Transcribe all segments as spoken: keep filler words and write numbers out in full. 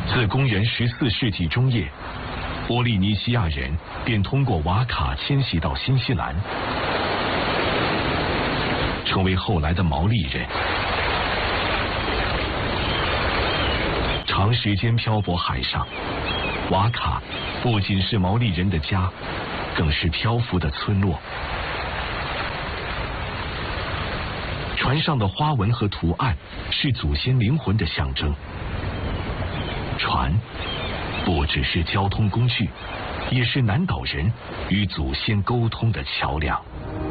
自公元十四世纪中叶，波利尼西亚人便通过瓦卡迁徙到新西兰，成为后来的毛利人。长时间漂泊海上，瓦卡不仅是毛利人的家，更是漂浮的村落。船上的花纹和图案是祖先灵魂的象征。船不只是交通工具，也是南岛人与祖先沟通的桥梁。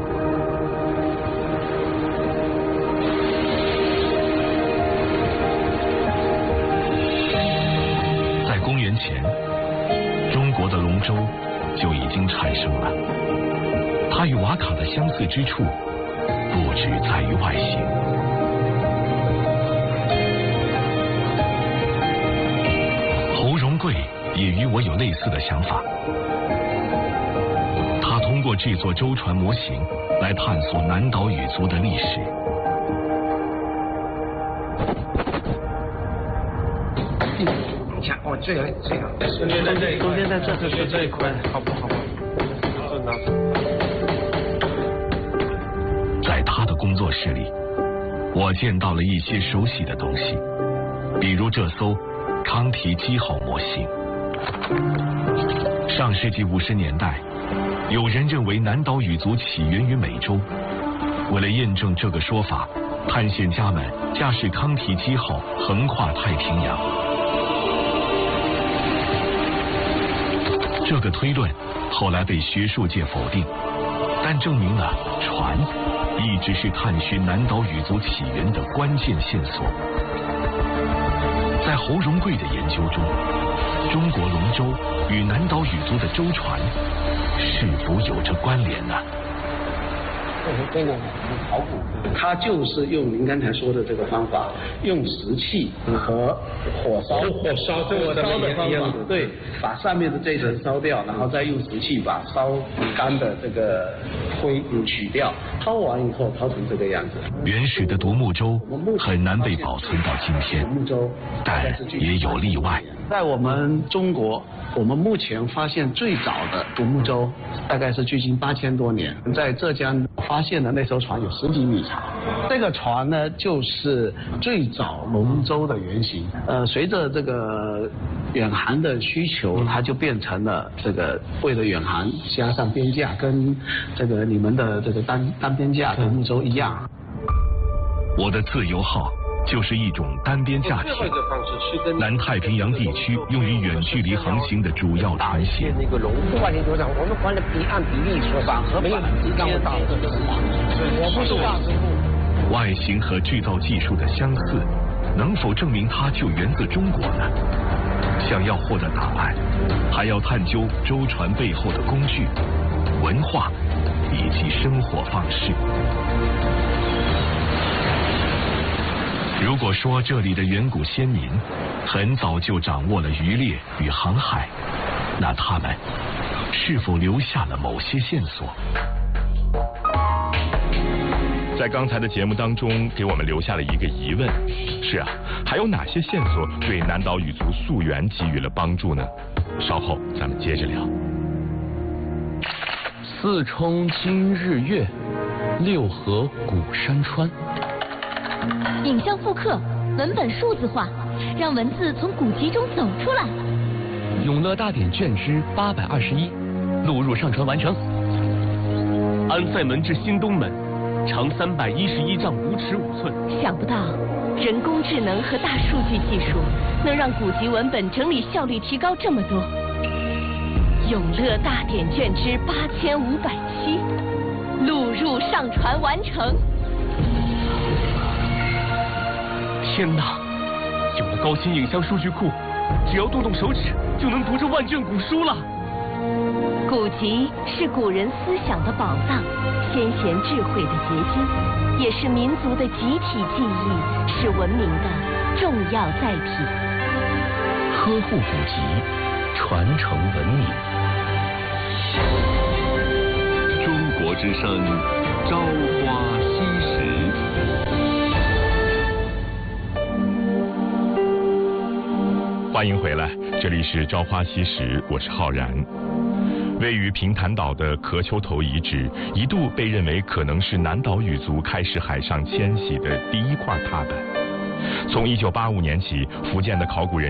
在公元前，中国的龙舟就已经产生了。它与瓦卡的相似之处，不只在于外形。侯荣贵也与我有类似的想法。他通过制作舟船模型来探索南岛语族的历史。 你看，哦，最好最好， 中间在这一块，中间在这，这这一块，好不好？这拿。 在他的工作室里，我见到了一些熟悉的东西，比如这艘康提基号模型。上世纪五十年代，有人认为南岛语族起源于美洲。为了验证这个说法，探险家们驾驶康提基号横跨太平洋。这个推论后来被学术界否定，但证明了船一直是探寻南岛语族起源的关键线索。在侯荣贵的研究中，中国龙舟与南岛语族的舟船是否有着关联呢？ 这个考古，它就是用您刚才说的这个方法，用石器和火烧火烧火烧的方法，对，把上面的这一层烧掉，然后再用石器把烧干的这个灰取掉，掏完以后掏成这个样子。 原始的独木舟很难被保存到今天，但也有例外。 在我们中国，我们目前发现最早的独木舟大概是距今八千多年，在浙江发现的那艘船有十几米长。这个船呢，就是最早龙舟的原型。呃，随着这个远航的需求，它就变成了这个为了远航加上边架，跟这个你们的这个单单边架独木舟一样。 我的自由号就是一种单边架艇，南太平洋地区用于远距离航行的主要船型。 那个龙，不管你多长，我们管的比按比例说法和没有让我大致都是大，我不是大致部。 外形和制造技术的相似，能否证明它就源自中国呢？想要获得答案，还要探究舟船背后的工具、文化以及生活方式。如果说这里的远古先民很早就掌握了渔猎与航海，那他们是否留下了某些线索？ 在刚才的节目当中，给我们留下了一个疑问：是啊，还有哪些线索对南岛语族溯源给予了帮助呢？稍后咱们接着聊。 四冲今日月，六合古山川。 影像复刻，文本数字化，让文字从古籍中走出来。 永乐大典卷之八百二十一，录入上传完成。 安塞门至新东门，长三百一十一丈五尺五寸。 想不到，人工智能和大数据技术能让古籍文本整理效率提高这么多。永乐大典卷之八千五百七，录入上传完成。 天哪！有了高清影像数据库，只要动动手指就能读这万卷古书了。 古籍是古人思想的宝藏，先贤智慧的结晶，也是民族的集体记忆，是文明的重要载体。 呵护古籍，传承文明。 中国之声，朝花夕拾。 欢迎回来，这里是朝花夕拾，我是浩然。位于平潭岛的壳丘头遗址，一度被认为可能是南岛语族开始海上迁徙的第一块踏板。从一九八五年起，福建的考古人